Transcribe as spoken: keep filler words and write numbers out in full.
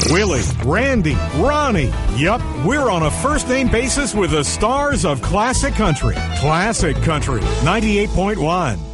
Willie, Randy, Ronnie. Yup, we're on a first-name basis with the stars of Classic Country. Classic Country, ninety-eight point one.